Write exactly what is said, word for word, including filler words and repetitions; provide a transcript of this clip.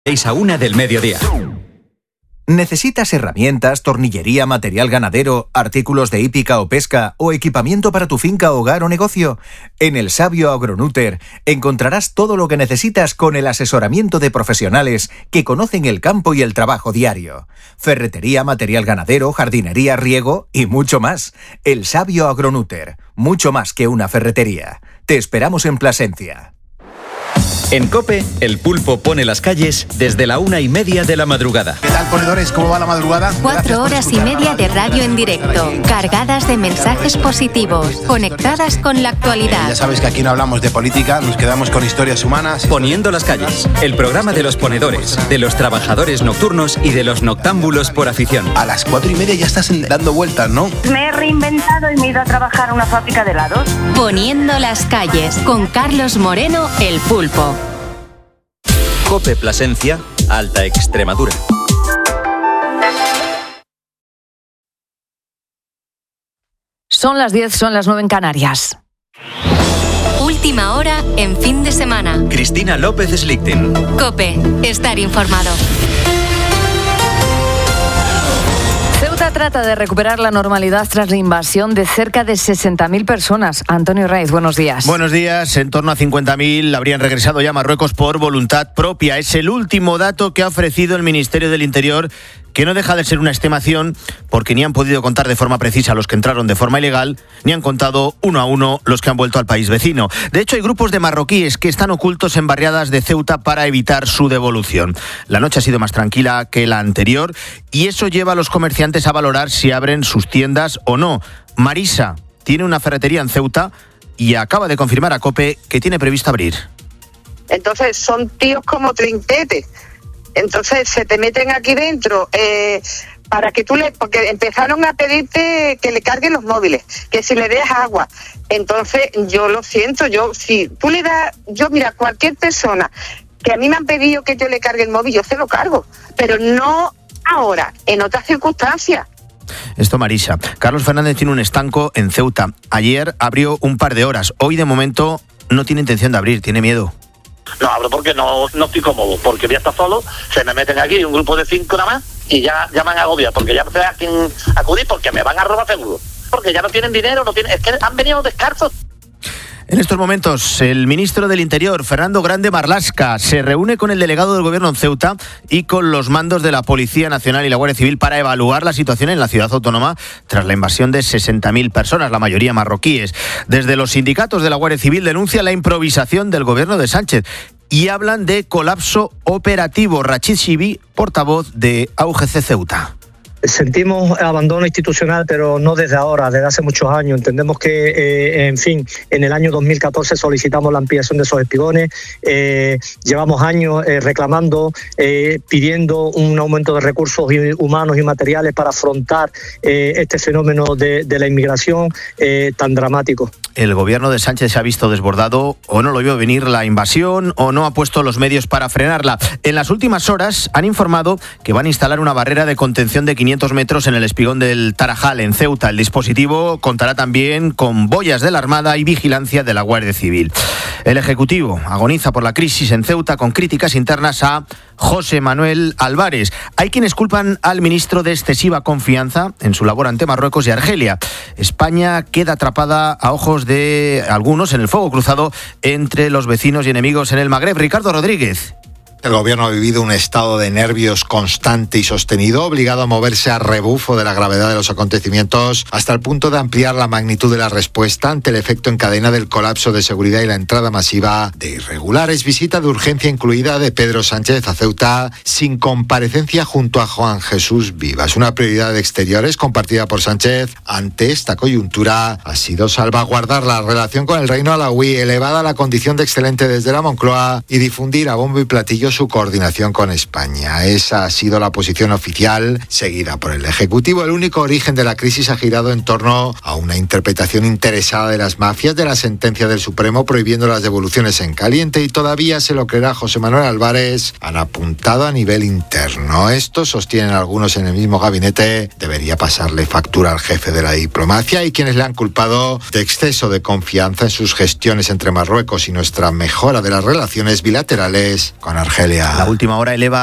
seis a una del mediodía. ¿Necesitas herramientas, tornillería, material ganadero, artículos de hípica o pesca o equipamiento para tu finca, hogar o negocio? En El Sabio Agronuter encontrarás todo lo que necesitas con el asesoramiento de profesionales que conocen el campo y el trabajo diario. Ferretería, material ganadero, jardinería, riego y mucho más. El Sabio Agronuter, mucho más que una ferretería. Te esperamos en Plasencia. En COPE, el pulpo pone las calles desde la una y media de la madrugada. ¿Qué tal, ponedores? ¿Cómo va la madrugada? Cuatro horas y media de radio en directo, cargadas de mensajes positivos, conectadas con la actualidad. Ya sabes que aquí no hablamos de política, nos quedamos con historias humanas. Poniendo las calles, el programa de los ponedores, de los trabajadores nocturnos y de los noctámbulos por afición. A las cuatro y media ya estás dando vueltas, ¿no? Me he reinventado y me he ido a trabajar a una fábrica de helados. Poniendo las calles, con Carlos Moreno, el pulpo. COPE Plasencia, Alta Extremadura. Son las diez, son las nueve en Canarias. Última hora en fin de semana. Cristina López Slichting. COPE, estar informado. Ceuta trata de recuperar la normalidad tras la invasión de cerca de sesenta mil personas. Antonio Raiz, buenos días. Buenos días. En torno a cincuenta mil habrían regresado ya a Marruecos por voluntad propia. Es el último dato que ha ofrecido el Ministerio del Interior, que no deja de ser una estimación porque ni han podido contar de forma precisa los que entraron de forma ilegal, ni han contado uno a uno los que han vuelto al país vecino. De hecho, hay grupos de marroquíes que están ocultos en barriadas de Ceuta para evitar su devolución. La noche ha sido más tranquila que la anterior y eso lleva a los comerciantes a valorar si abren sus tiendas o no. Marisa tiene una ferretería en Ceuta y acaba de confirmar a COPE que tiene previsto abrir. Entonces son tíos como trinquetes. Entonces se te meten aquí dentro eh, para que tú le... Porque empezaron a pedirte que le carguen los móviles, que si le des agua. Entonces yo lo siento, yo si tú le das... Yo mira, cualquier persona que a mí me han pedido que yo le cargue el móvil, yo se lo cargo. Pero no ahora, en otras circunstancias. Esto, Marisa. Carlos Fernández tiene un estanco en Ceuta. Ayer abrió un par de horas. Hoy, de momento, no tiene intención de abrir, tiene miedo. No abro porque no, no estoy cómodo, porque voy a estar solo, se me meten aquí un grupo de cinco nada más y ya, ya me han agobiado, porque ya no sé a quién acudir, porque me van a robar seguro, porque ya no tienen dinero, no tienen, es que han venido descalzos. En estos momentos, el ministro del Interior, Fernando Grande Marlaska, se reúne con el delegado del Gobierno en Ceuta y con los mandos de la Policía Nacional y la Guardia Civil para evaluar la situación en la ciudad autónoma tras la invasión de sesenta mil personas, la mayoría marroquíes. Desde los sindicatos de la Guardia Civil denuncian la improvisación del Gobierno de Sánchez y hablan de colapso operativo. Rachid Shibi, portavoz de A U G C Ceuta. Sentimos abandono institucional, pero no desde ahora, desde hace muchos años. Entendemos que, eh, en fin, en el año dos mil catorce solicitamos la ampliación de esos espigones. Eh, llevamos años eh, reclamando, eh, pidiendo un aumento de recursos humanos y materiales para afrontar eh, este fenómeno de, de la inmigración eh, tan dramático. El gobierno de Sánchez se ha visto desbordado, o no lo vio venir la invasión, o no ha puesto los medios para frenarla. En las últimas horas han informado que van a instalar una barrera de contención de quinientos metros en el espigón del Tarajal, en Ceuta. El dispositivo contará también con boyas de la Armada y vigilancia de la Guardia Civil. El Ejecutivo agoniza por la crisis en Ceuta con críticas internas a José Manuel Álvarez. Hay quienes culpan al ministro de excesiva confianza en su labor ante Marruecos y Argelia. España queda atrapada a ojos de algunos en el fuego cruzado entre los vecinos y enemigos en el Magreb. Ricardo Rodríguez. El gobierno ha vivido un estado de nervios constante y sostenido, obligado a moverse a rebufo de la gravedad de los acontecimientos, hasta el punto de ampliar la magnitud de la respuesta ante el efecto en cadena del colapso de seguridad y la entrada masiva de irregulares. Visita de urgencia incluida de Pedro Sánchez a Ceuta, sin comparecencia junto a Juan Jesús Vivas. Una prioridad de exteriores compartida por Sánchez ante esta coyuntura ha sido salvaguardar la relación con el reino alauí, elevada a la condición de excelente desde la Moncloa, y difundir a bombo y platillo su coordinación con España. Esa ha sido la posición oficial seguida por el Ejecutivo. El único origen de la crisis ha girado en torno a una interpretación interesada de las mafias de la sentencia del Supremo prohibiendo las devoluciones en caliente, y todavía se lo creerá José Manuel Álvarez, han apuntado a nivel interno. Esto, sostienen algunos en el mismo gabinete, debería pasarle factura al jefe de la diplomacia, y quienes le han culpado de exceso de confianza en sus gestiones entre Marruecos y nuestra mejora de las relaciones bilaterales con Argelia. Argelia. La última hora eleva